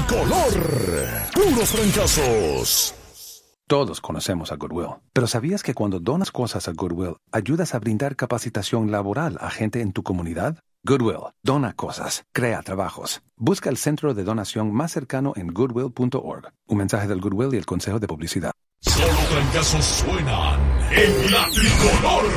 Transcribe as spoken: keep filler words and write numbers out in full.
tricolor. Puros fracasos. Todos conocemos a Goodwill, pero ¿sabías que cuando donas cosas a Goodwill, ayudas a brindar capacitación laboral a gente en tu comunidad? Goodwill, dona cosas, crea trabajos. Busca el centro de donación más cercano en goodwill punto org. Un mensaje del Goodwill y el Consejo de Publicidad. Solo fracasos suenan en la tricolor.